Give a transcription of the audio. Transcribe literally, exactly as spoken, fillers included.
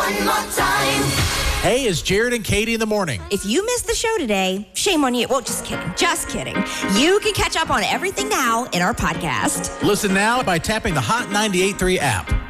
one more time. Hey, it's Jared and Katie in the morning. If you missed the show today, shame on you. Well, just kidding. Just kidding. You can catch up on everything now in our podcast. Listen now by tapping the Hot ninety-eight point three app.